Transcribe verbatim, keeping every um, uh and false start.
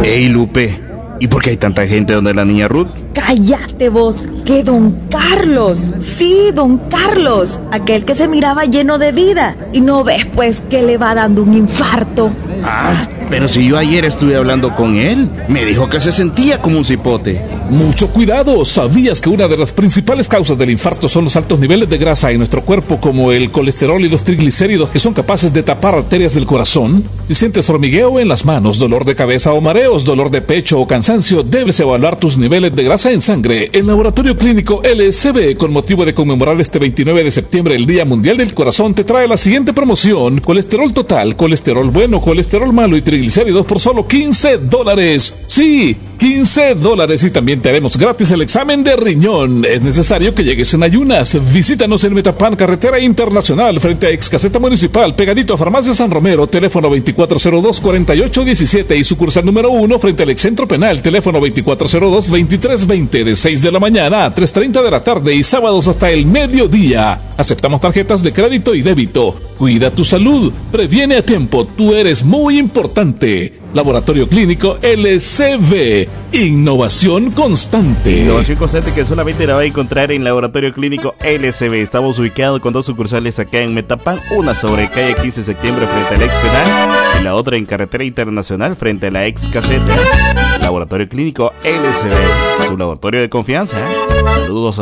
Ey, Lupe, ¿y por qué hay tanta gente donde la niña Ruth? Cállate vos, que don Carlos, sí, don Carlos, aquel que se miraba lleno de vida. Y no ves pues que le va dando un infarto. Ah, pero si yo ayer estuve hablando con él, me dijo que se sentía como un cipote. Mucho cuidado, ¿sabías que una de las principales causas del infarto son los altos niveles de grasa en nuestro cuerpo, como el colesterol y los triglicéridos, que son capaces de tapar arterias del corazón? Si sientes hormigueo en las manos, dolor de cabeza o mareos, dolor de pecho o cansancio, debes evaluar tus niveles de grasa en sangre. El Laboratorio Clínico L C B, con motivo de conmemorar este veintinueve de septiembre el Día Mundial del Corazón, te trae la siguiente promoción: colesterol total, colesterol bueno, colesterol malo y triglicéridos por solo quince dólares. Sí, quince dólares, y también te haremos gratis el examen de riñón. Es necesario que llegues en ayunas. Visítanos en Metapán, carretera internacional, frente a ex caseta municipal, pegadito a Farmacia San Romero, teléfono veinticuatro cero dos, cuarenta y ocho diecisiete, y sucursal número uno frente al ex centro penal, teléfono veinticuatro cero dos, veintitrés veinte, de seis de la mañana a tres treinta de la tarde y sábados hasta el mediodía. Aceptamos tarjetas de crédito y débito. Cuida tu salud, previene a tiempo, tú eres muy importante. Laboratorio Clínico L C B, innovación constante. Innovación constante que solamente la va a encontrar en Laboratorio Clínico L C B. Estamos ubicados con dos sucursales acá en Metapán, una sobre calle quince de septiembre frente al ex penal y la otra en carretera internacional frente a la ex caseta. Laboratorio Clínico L C B, su laboratorio de confianza. Saludos a